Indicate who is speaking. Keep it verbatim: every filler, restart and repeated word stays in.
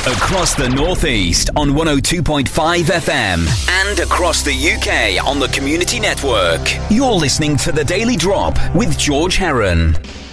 Speaker 1: Across the Northeast on one oh two point five F M and across the U K on the Community Network. You're listening to The Daily Drop with George Heron.